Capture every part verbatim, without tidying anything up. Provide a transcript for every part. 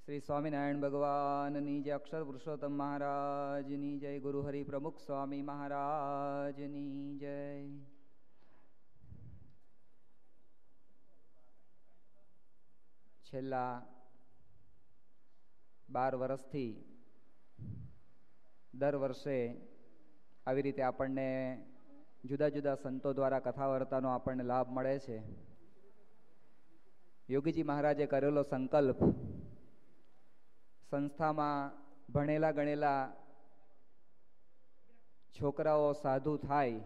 શ્રી સ્વામિનારાયણ ભગવાનની જય, અક્ષર પુરુષોત્તમ મહારાજની જય, ગુરુ હરિ પ્રમુખ સ્વામી મહારાજની જય. છેલ્લા બાર વર્ષથી દર વર્ષે આવી રીતે આપણને જુદા જુદા સંતો દ્વારા કથા વાર્તાનો આપણને લાભ મળે છે. યોગીજી મહારાજે કરેલો સંકલ્પ, સંસ્થામાં ભણેલા ગણેલા છોકરાઓ સાધુ થાય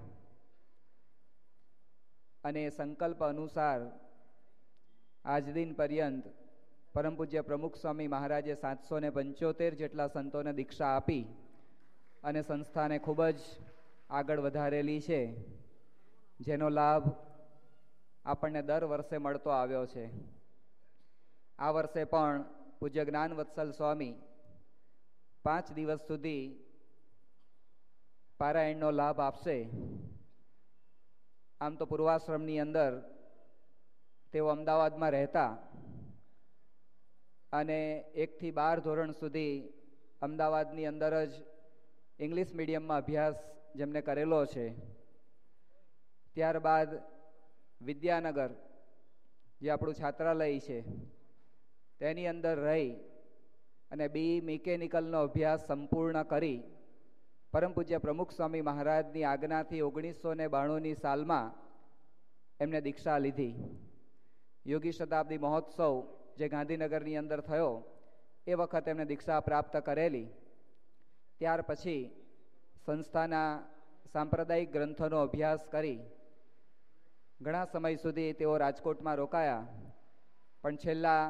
અને સંકલ્પ અનુસાર આજ દિન પર્યંત પરમ પૂજ્ય પ્રમુખ સ્વામી મહારાજે સાતસો ને પંચોતેર જેટલા સંતોને દીક્ષા આપી અને સંસ્થાને ખૂબ જ આગળ વધારેલી છે, જેનો લાભ આપણને દર વર્ષે મળતો આવ્યો છે. આ વર્ષે પણ પૂજ્ય જ્ઞાન વત્સલ સ્વામી પાંચ દિવસ સુધી પારાયણનો લાભ આપશે. આમ તો પૂર્વાશ્રમની અંદર તેઓ અમદાવાદમાં રહેતા અને એકથી બાર ધોરણ સુધી અમદાવાદની અંદર જ ઇંગ્લિશ મીડિયમમાં અભ્યાસ જેમને કરેલો છે. ત્યારબાદ વિદ્યાનગર, જે આપણું છાત્રાલય છે, તેની અંદર રહી અને બી મિકેનિકલનો અભ્યાસ સંપૂર્ણ કરી પરમ પૂજ્ય પ્રમુખ સ્વામી મહારાજની આજ્ઞાથી ઓગણીસો ને બાણુંની સાલમાં એમને દીક્ષા લીધી. યોગી શતાબ્દી મહોત્સવ જે ગાંધીનગરની અંદર થયો એ વખતે એમને દીક્ષા પ્રાપ્ત કરેલી. ત્યાર પછી સંસ્થાના સાંપ્રદાયિક ગ્રંથોનો અભ્યાસ કરી ઘણા સમય સુધી તેઓ રાજકોટમાં રોકાયા, પણ છેલ્લા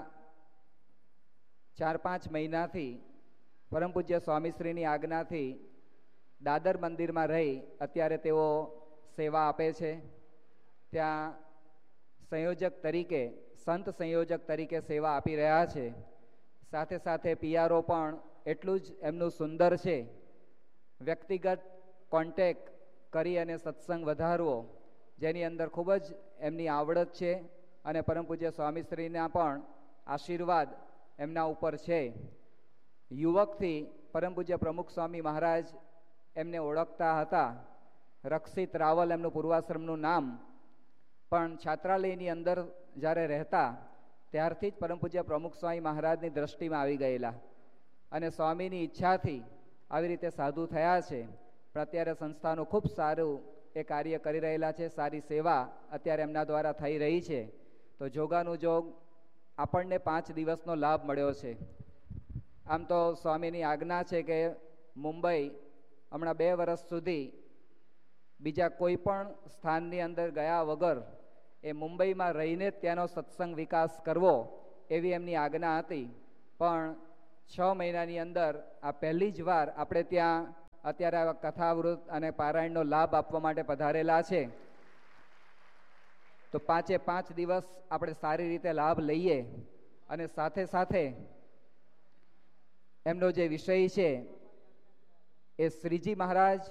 ચાર પાંચ મહિનાથી પરમ પૂજ્ય સ્વામીશ્રીની આજ્ઞાથી દાદર મંદિરમાં રહી અત્યારે તેઓ સેવા આપે છે. ત્યાં સંયોજક તરીકે, સંત સંયોજક તરીકે સેવા આપી રહ્યા છે. સાથે સાથે પીઆરઓ પણ એટલું જ એમનું સુંદર છે. વ્યક્તિગત કોન્ટેક કરી અને સત્સંગ વધારવો, જેની અંદર ખૂબ જ એમની આવડત છે અને પરમ પૂજ્ય સ્વામીશ્રીના પણ આશીર્વાદ એમના ઉપર છે. યુવકથી પરમ પૂજ્ય પ્રમુખ સ્વામી મહારાજ એમને ઓળખતા હતા. રક્ષિત રાવલ એમનું પૂર્વાશ્રમનું નામ, પણ છાત્રાલયની અંદર જ્યારે રહેતા ત્યારથી જ પરમ પૂજ્ય પ્રમુખ સ્વામી મહારાજની દ્રષ્ટિમાં આવી ગયેલા અને સ્વામીની ઈચ્છાથી આવી રીતે સાધુ થયા છે. પણ અત્યારે સંસ્થાનું ખૂબ સારું એ કાર્ય કરી રહેલા છે. સારી સેવા અત્યારે એમના દ્વારા થઈ રહી છે. તો જોગાનું જોગ આપણને પાંચ દિવસનો લાભ મળ્યો છે. આમ તો સ્વામીની આજ્ઞા છે કે મુંબઈ હમણાં બે વર્ષ સુધી બીજા કોઈ પણ સ્થાનની અંદર ગયા વગર એ મુંબઈમાં રહીને જ ત્યાંનો સત્સંગ વિકાસ કરવો, એવી એમની આજ્ઞા હતી. પણ છ મહિનાની અંદર આ પહેલી જ વાર આપણે ત્યાં અત્યારે કથાવૃત અને પારાયણનો લાભ આપવા માટે પધારેલા છે. તો પાંચે પાંચ દિવસ આપણે સારી રીતે લાભ લઈએ અને સાથે સાથે એમનો જે વિષય છે એ શ્રીજી મહારાજ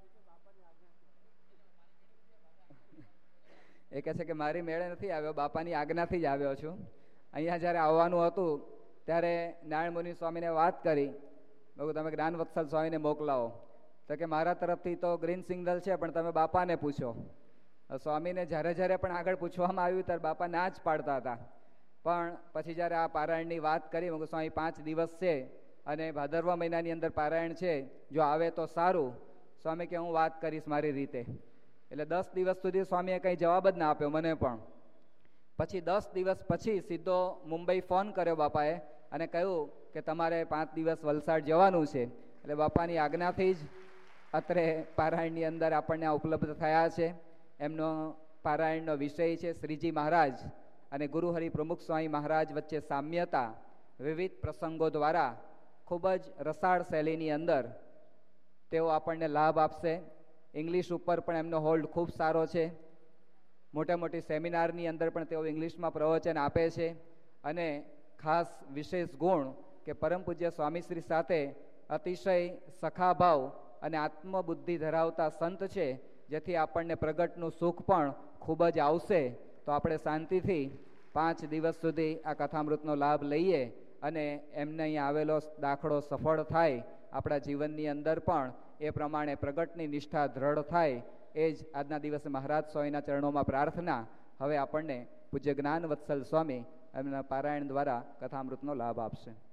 એ કહે છે કે મારી મેળે નથી આવ્યો, બાપાની આજ્ઞાથી જ આવ્યો છું. અહીંયા જ્યારે આવવાનું હતું ત્યારે નારાયણ મુનિ સ્વામીને વાત કરી, બહુ તમે જ્ઞાન વત્સલ સ્વામીને મોકલાવો. તો કે મારા તરફથી તો ગ્રીન સિગ્નલ છે, પણ તમે બાપાને પૂછો. સ્વામીને જ્યારે જ્યારે પણ આગળ પૂછવામાં આવ્યું ત્યારે બાપા ના જ પાડતા હતા. પણ પછી જ્યારે આ પારાયણની વાત કરી, મેં સ્વામી પાંચ દિવસ છે અને ભાદરવા મહિનાની અંદર પારાયણ છે, જો આવે તો સારું. સ્વામી કે હું વાત કરીશ મારી રીતે. એટલે દસ દિવસ સુધી સ્વામીએ કંઈ જવાબ જ ના આપ્યો મને પણ. પછી દસ દિવસ પછી સીધો મુંબઈ ફોન કર્યો બાપાએ અને કહ્યું કે તમારે પાંચ દિવસ વલસાડ જવાનું છે. એટલે બાપાની આજ્ઞાથી જ અત્રે પારાયણની અંદર આપણને આ ઉપલબ્ધ થયા છે. એમનો પારાયણનો વિષય છે શ્રીજી મહારાજ અને ગુરુ હરિ પ્રમુખ સ્વામી મહારાજ વચ્ચે સામ્યતા. વિવિધ પ્રસંગો દ્વારા ખૂબ જ રસાળ શૈલીની અંદર તેઓ આપણને લાભ આપશે. ઇંગ્લિશ ઉપર પણ એમનો હોલ્ડ ખૂબ સારો છે. મોટા મોટી સેમિનારની અંદર પણ તેઓ ઇંગ્લિશમાં પ્રવચન આપે છે. અને ખાસ વિશેષ ગુણ કે પરમ પૂજ્ય સ્વામીશ્રી સાથે અતિશય સખાભાવ અને આત્મબુદ્ધિ ધરાવતા સંત છે, જેથી આપણને પ્રગટનું સુખ પણ ખૂબ જ આવશે. તો આપણે શાંતિથી પાંચ દિવસ સુધી આ કથામૃતનો લાભ લઈએ અને એમને અહીં આવેલો દાખલો સફળ થાય, આપણા જીવનની અંદર પણ એ પ્રમાણે પ્રગટની નિષ્ઠા દ્રઢ થાય, એ જ આજના દિવસે મહારાજ સ્વામીના ચરણોમાં પ્રાર્થના. હવે આપણને પૂજ્ય જ્ઞાન વત્સલ સ્વામી એમના પારાયણ દ્વારા કથામૃતનો લાભ આપશે.